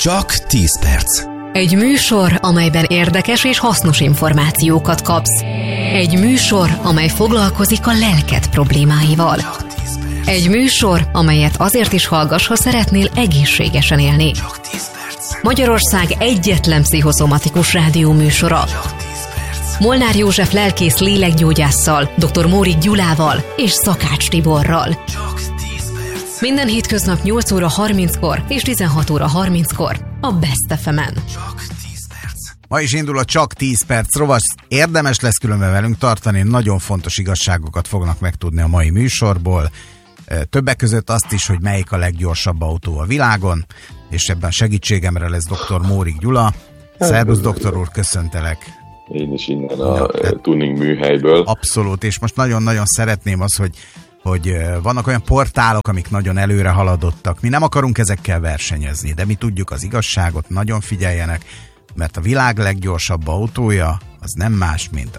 Csak 10 perc. Egy műsor, amelyben érdekes és hasznos információkat kapsz. Egy műsor, amely foglalkozik a lelked problémáival. Egy műsor, amelyet azért is hallgass, ha szeretnél egészségesen élni. Csak 10 perc. Magyarország egyetlen pszichoszomatikus rádióműsora. Molnár József lelkész lélekgyógyásszal, dr. Mórik Gyulával és Szakács Tiborral. Csak 10 perc. Minden hétköznap 8 óra 30-kor és 16 óra 30-kor a Best FM-en. Csak 10 perc. Ma is indul a Csak 10 perc rovat. Érdemes lesz különben velünk tartani, nagyon fontos igazságokat fognak megtudni a mai műsorból. Többek között azt is, hogy melyik a leggyorsabb autó a világon, és ebben segítségemre lesz dr. Mórik Gyula. Szervusz, doktor úr, köszöntelek. Én is innen a tuning műhelyből. Abszolút, és most nagyon-nagyon szeretném azt, hogy vannak olyan portálok, amik nagyon előre haladottak. Mi nem akarunk ezekkel versenyezni, de mi tudjuk az igazságot, nagyon figyeljenek, mert a világ leggyorsabb autója az nem más, mint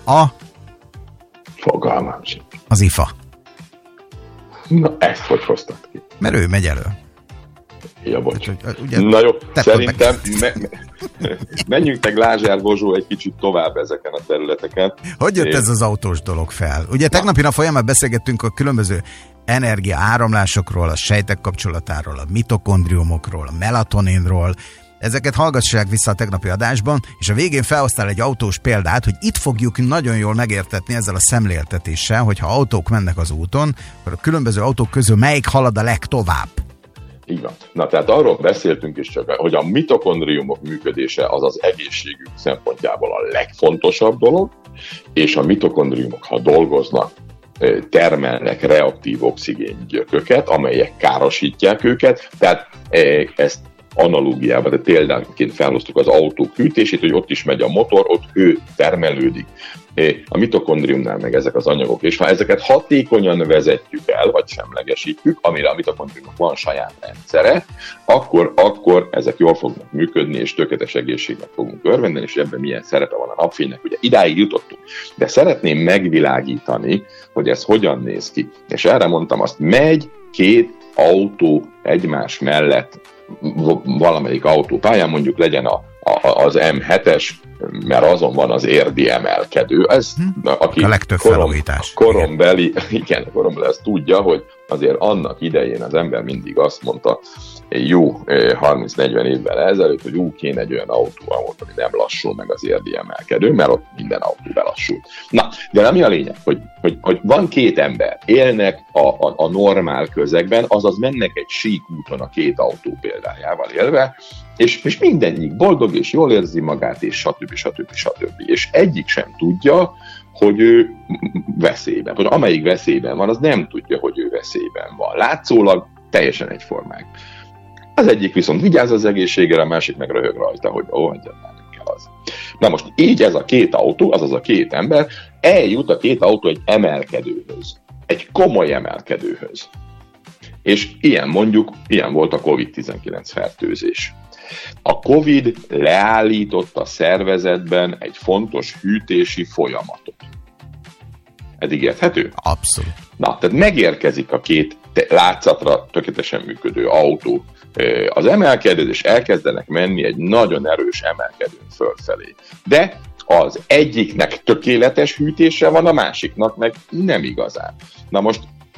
Fogalmam sincs. az IFA. Na, ezt hogy hoztad ki? Mert ő megy elő. Ja, bocs. Ugye, Na jó, szerintem menjünk meg Lázsár Bozsó egy kicsit tovább ezeken a területeken. hogy jött ez az autós dolog fel? Ugye tegnapi nap folyamán beszélgettünk a különböző energia áramlásokról, a sejtek kapcsolatáról, a mitokondriumokról, a melatoninról. Ezeket hallgassák vissza a tegnapi adásban, és a végén felhoztál egy autós példát, hogy itt fogjuk nagyon jól megértetni ezzel a szemléltetéssel, hogyha autók mennek az úton, akkor a különböző autók közül melyik halad a legtovább. Így van. Na, tehát arról beszéltünk is csak, hogy a mitokondriumok működése az az egészségük szempontjából a legfontosabb dolog, és a mitokondriumok, ha dolgoznak, termelnek reaktív oxigéngyököket, amelyek károsítják őket, tehát ezt analógiában, de példáként felhoztuk az autók hűtését, hogy ott is megy a motor, ott hő termelődik. A mitokondriumnál meg ezek az anyagok, és ha ezeket hatékonyan vezetjük el, vagy semlegesítjük, amire a mitokondriumnak van saját rendszere, akkor ezek jól fognak működni, és tökéletes egészségnek fogunk örvendeni, és ebben milyen szerepe van a napfénynek. Ugye idáig jutottunk, de szeretném megvilágítani, hogy ez hogyan néz ki. És erre mondtam azt, megy két autó egymás mellett valamelyik autópályán, mondjuk legyen az M7-es, mert azon van az érdi emelkedő. Ez, aki a legtöbb felújítás. Korombeli, ezt tudja, hogy azért annak idején az ember mindig azt mondta, jó 30-40 évvel ezelőtt, hogy kéne egy olyan autó, ami nem lassul meg az érdi emelkedő, mert ott minden autó belassult. Na, de ami a lényeg, hogy van két ember, élnek a normál közegben, azaz mennek egy síkúton a két autó példájával élve, és mindennyik boldog és jól érzi magát, és stb. És egyik sem tudja, hogy ő veszélyben, hogy amelyik veszélyben van, az nem tudja, hogy ő veszélyben van. Látszólag teljesen egyformák. Az egyik viszont vigyáz az egészségére, a másik meg röhög rajta, hogy nem kell az. Na most így ez a két autó, azaz a két ember, eljut a két autó egy emelkedőhöz. Egy komoly emelkedőhöz. És ilyen volt a COVID-19 fertőzés. A COVID leállított a szervezetben egy fontos hűtési folyamatot. Eddig érthető? Abszolút. Na, tehát megérkezik a két látszatra tökéletesen működő autó az emelkedő, és elkezdenek menni egy nagyon erős emelkedőn fölfelé. De az egyiknek tökéletes hűtése van, a másiknak meg nem igazán. Na most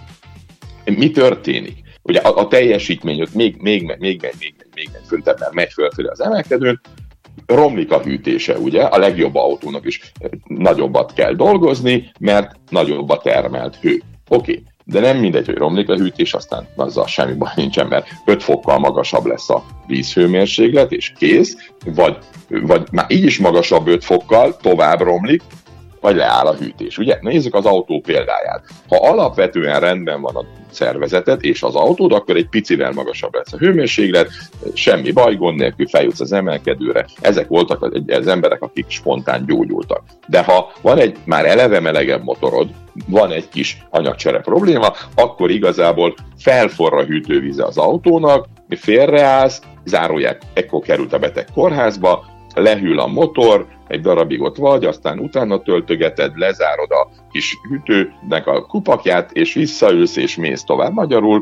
mi történik? Ugye a teljesítmény ott még föntebben megy fölfelé az emelkedőn, romlik a hűtése, ugye? A legjobb autónak is nagyobbat kell dolgozni, mert nagyobb a termelt hő. Oké. De nem mindegy, hogy romlik a hűtés, aztán azzal semmi baj nincsen, mert 5 fokkal magasabb lesz a vízhőmérséklet, és kész, vagy már így is magasabb 5 fokkal, tovább romlik, vagy leáll a hűtés. Ugye? Nézzük az autó példáját. Ha alapvetően rendben van a szervezeted és az autód, akkor egy picivel magasabb lesz a hőmérséklet, semmi baj, gond nélkül feljutsz az emelkedőre. Ezek voltak az emberek, akik spontán gyógyultak. De ha van egy már eleve melegebb motorod, van egy kis anyagcsere probléma, akkor igazából felforra a hűtővíze az autónak, félreállsz, zárójel, ekkor került a beteg kórházba, lehűl a motor, egy darabig ott vagy, aztán utána töltögeted, lezárod a kis hűtőnek a kupakját, és visszaülsz, és mész tovább. Magyarul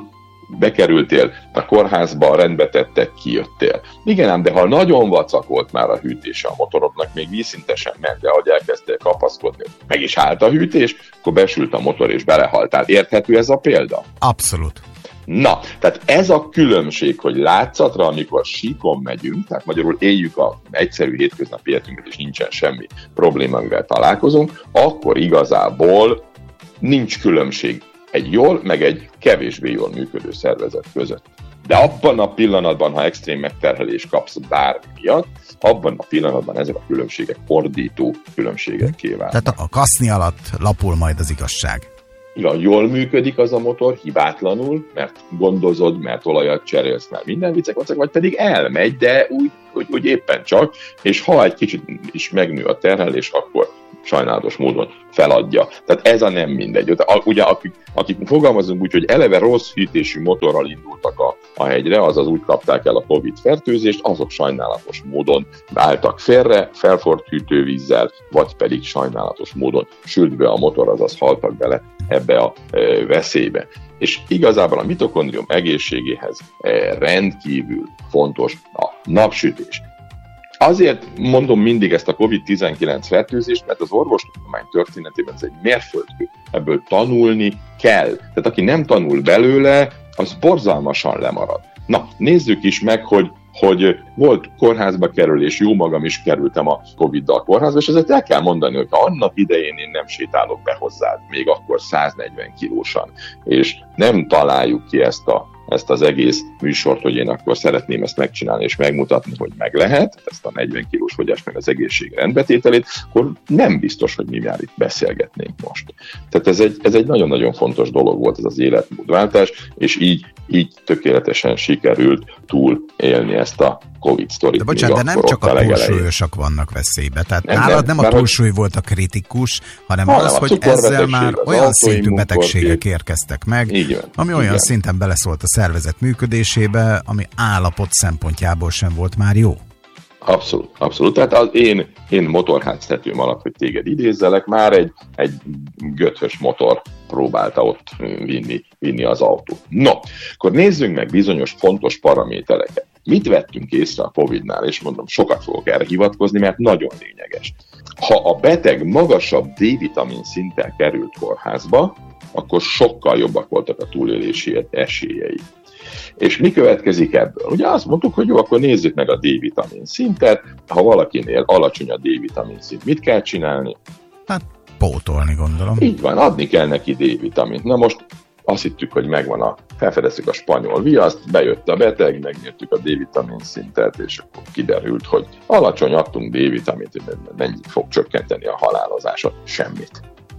bekerültél a kórházba, rendbe tettek, kijöttél. Igen ám, de ha nagyon vacakolt már a hűtése a motorodnak, még vízszintesen ment, de ahogy elkezdtél kapaszkodni, meg is állt a hűtés, akkor besült a motor és belehaltál. Érthető ez a példa? Abszolút. Na, tehát ez a különbség, hogy látszatra, amikor síkon megyünk, tehát magyarul éljük az egyszerű hétköznapi életünket, és nincsen semmi probléma, amivel találkozunk, akkor igazából nincs különbség egy jól, meg egy kevésbé jól működő szervezet között. De abban a pillanatban, ha extrém megterhelést kapsz bármi miatt, abban a pillanatban ezek a különbségek ordító különbségekké válnak. Tehát a kaszni alatt lapul majd az igazság. Igen, jól működik az a motor, hibátlanul, mert gondozod, mert olajat cserélsz, mert minden viccek, vagy pedig elmegy, de úgy éppen csak, és ha egy kicsit is megnő a terhelés, akkor sajnálatos módon feladja. Tehát ez a nem mindegy. Ugye akik fogalmazunk úgy, hogy eleve rossz hűtésű motorral indultak a hegyre, azaz úgy kapták el a Covid fertőzést, azok sajnálatos módon álltak félre, felforrt hűtővízzel, vagy pedig sajnálatos módon sült be a motor, azaz haltak bele ebbe a veszélybe. És igazából a mitokondrium egészségéhez rendkívül fontos a napsütés. Azért mondom mindig ezt a COVID-19 fertőzést, mert az orvostudomány történetében ez egy mérföldkő. Ebből tanulni kell. Tehát aki nem tanul belőle, az borzalmasan lemarad. Na, nézzük is meg, hogy volt kórházba kerülés, jó magam is kerültem a Covid-dal kórházba, és ezért el kell mondani, hogy ha annak idején én nem sétálok be hozzád, még akkor 140 kilósan, és nem találjuk ki ezt az egész műsort, hogy én akkor szeretném ezt megcsinálni és megmutatni, hogy meg lehet, ezt a 40 kilós fogyást meg az egészség rendbetételét, akkor nem biztos, hogy mi már itt beszélgetnénk most. Tehát ez egy nagyon-nagyon fontos dolog volt ez az életmódváltás, és így tökéletesen sikerült túl élni ezt a Covid sztorit. De bocsánat, de nem csak a túlsúlyosak vannak veszélybe. Tehát nálad nem a túlsúly volt a kritikus, hanem az, hogy ezzel már olyan szintű betegségek érkeztek meg, ami olyan szinten beleszólt a szervezet működésébe, ami állapot szempontjából sem volt már jó. Abszolút. Tehát az én motorháztetőm alatt, hogy téged idézzelek, már egy göthös motor próbálta ott vinni az autót. No, akkor nézzünk meg bizonyos fontos paramétereket. Mit vettünk észre a Covid-nál, és mondom, sokat fogok erre hivatkozni, mert nagyon lényeges. Ha a beteg magasabb D-vitamin szinttel került kórházba, akkor sokkal jobbak voltak a túlélési esélyei. És mi következik ebből? Ugye azt mondtuk, hogy jó, akkor nézzük meg a D-vitamin szintet. Ha valakinél alacsony a D-vitamin szint, mit kell csinálni? Hát pótolni, gondolom. Így van, adni kell neki D-vitamint. Na most azt hittük, hogy felfedeztük a spanyol viaszt, bejött a beteg, megmértük a D-vitamin szintet, és akkor kiderült, hogy alacsony, adtunk D-vitamint, mennyit fog csökkenteni a halálozásot? Semmit.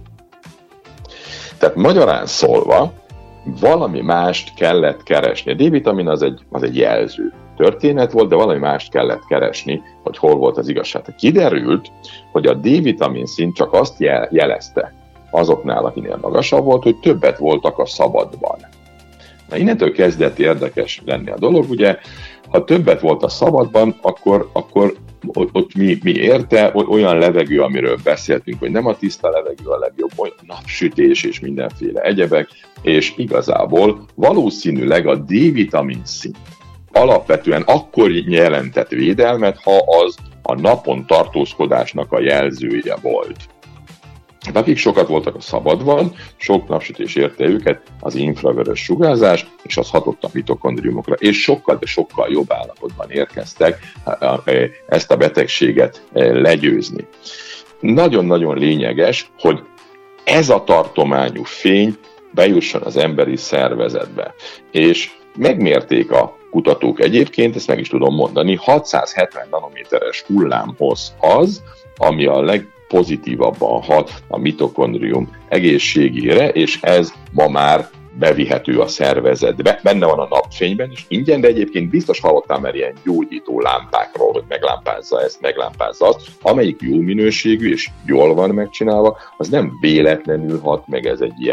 Tehát magyarán szólva, valami mást kellett keresni. A D-vitamin az egy jelző történet volt, de valami mást kellett keresni, hogy hol volt az igazság. Kiderült, hogy a D-vitamin szint csak azt jelezte azoknál, akinél magasabb volt, hogy többet voltak a szabadban. Na, innentől kezdett érdekes lenni a dolog, ugye, ha többet volt a szabadban, akkor ott mi érte, olyan levegő, amiről beszéltünk, hogy nem a tiszta levegő a legjobb, olyan napsütés és mindenféle egyebek, és igazából valószínűleg a D-vitamin szint alapvetően akkor jelentett védelmet, ha az a napon tartózkodásnak a jelzője volt. De akik sokat voltak a szabadban, sok napsütés érte őket, az infravörös sugárzás, és az hatott a mitokondriumokra, és sokkal, de sokkal jobb állapotban érkeztek ezt a betegséget legyőzni. Nagyon-nagyon lényeges, hogy ez a tartományú fény bejusson az emberi szervezetbe. És megmérték a kutatók egyébként, ezt meg is tudom mondani, 670 nanométeres hullámhossz az, ami a legpozitívabban hat a mitokondrium egészségére, és ez ma már bevihető a szervezetbe. Benne van a napfényben is ingyen, de egyébként biztos hallottál már ilyen gyógyító lámpákról, hogy meglámpázza ezt, meglámpázza azt. Amelyik jó minőségű és jól van megcsinálva, az nem véletlenül hat, meg ez egy ilyen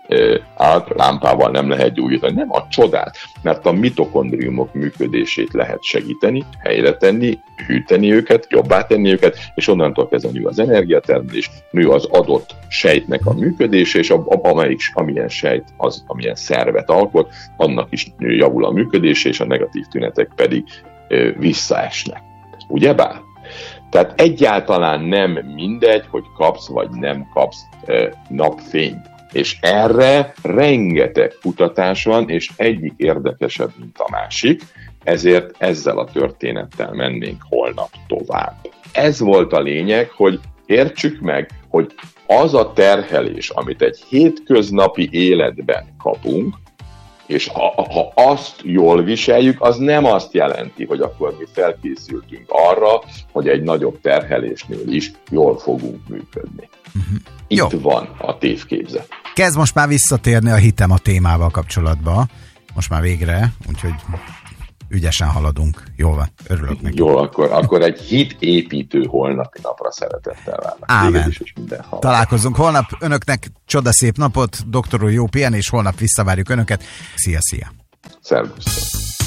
lámpával nem lehet gyógyítani, nem a csodát, mert a mitokondriumok működését lehet segíteni, helyre tenni, hűteni őket, jobbá tenni őket, és onnantól kezdve nő az energiatermelés, nő az adott sejtnek a működése, és amilyen sejt, amilyen szervet alkot, annak is javul a működése, és a negatív tünetek pedig visszaesnek. Ugyebár? Tehát egyáltalán nem mindegy, hogy kapsz vagy nem kapsz napfényt. És erre rengeteg kutatás van, és egyik érdekesebb, mint a másik, ezért ezzel a történettel mennénk holnap tovább. Ez volt a lényeg, hogy értsük meg, hogy az a terhelés, amit egy hétköznapi életben kapunk, és ha azt jól viseljük, az nem azt jelenti, hogy akkor mi felkészültünk arra, hogy egy nagyobb terhelésnél is jól fogunk működni. Itt van a tévképzet. Kezd most már visszatérni a hitem a témával kapcsolatban. Most már végre, úgyhogy ügyesen haladunk. Jól van, örülök neki. Jó, akkor egy hitépítő holnapi napra szeretettel várnak. Ámen. Találkozunk holnap. Önöknek csodaszép napot, doktor úr, jó pihenés, holnap visszavárjuk önöket. Szia! Szervusztok!